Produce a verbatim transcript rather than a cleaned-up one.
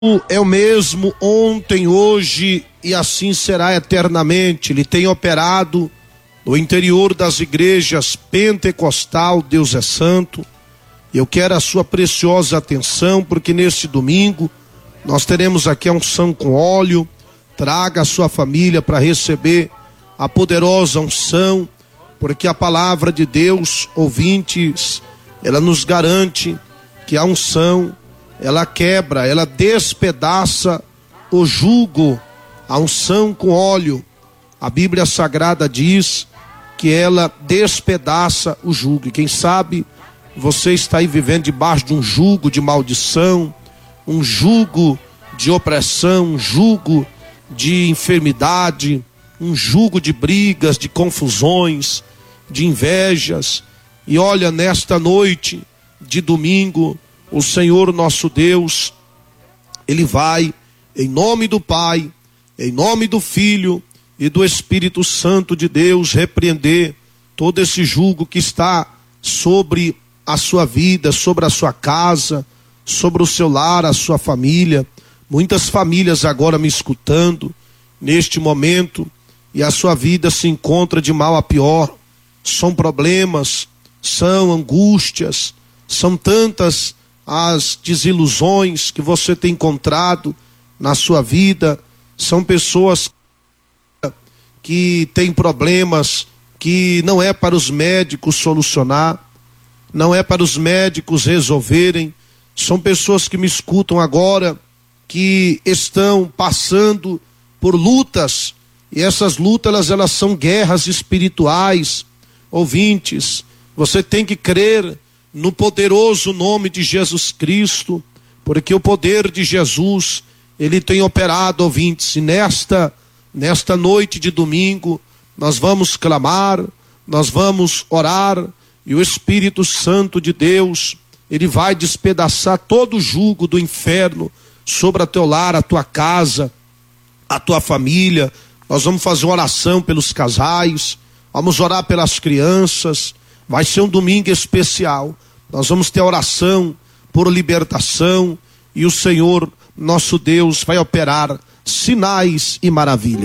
É o mesmo ontem, hoje e assim será eternamente. Ele tem operado no interior das igrejas pentecostal. Deus é santo. Eu quero a sua preciosa atenção, porque neste domingo nós teremos aqui a unção com óleo. Traga a sua família para receber a poderosa unção, porque a palavra de Deus, ouvintes, ela nos garante que a unção, ela quebra, ela despedaça o jugo. A unção com óleo, a Bíblia Sagrada diz que ela despedaça o jugo. E quem sabe você está aí vivendo debaixo de um jugo de maldição, um jugo de opressão, um jugo de enfermidade, um jugo de brigas, de confusões, de invejas. E olha, nesta noite de domingo, o Senhor nosso Deus, Ele vai, em nome do Pai, em nome do Filho e do Espírito Santo de Deus, repreender todo esse jugo que está sobre a sua vida, sobre a sua casa, sobre o seu lar, a sua família. Muitas famílias agora me escutando neste momento, e a sua vida se encontra de mal a pior. São problemas, são angústias, são tantas as desilusões que você tem encontrado na sua vida. São pessoas que têm problemas que não é para os médicos solucionar, não é para os médicos resolverem. São pessoas que me escutam agora, que estão passando por lutas, e essas lutas elas, elas são guerras espirituais. Ouvintes, você tem que crer no poderoso nome de Jesus Cristo, porque o poder de Jesus, ele tem operado, ouvintes. E nesta, nesta noite de domingo, nós vamos clamar, nós vamos orar, e o Espírito Santo de Deus, ele vai despedaçar todo o jugo do inferno sobre a teu lar, a tua casa, a tua família. Nós vamos fazer uma oração pelos casais, vamos orar pelas crianças. Vai ser um domingo especial. Nós vamos ter oração por libertação, e o Senhor, nosso Deus, vai operar sinais e maravilhas.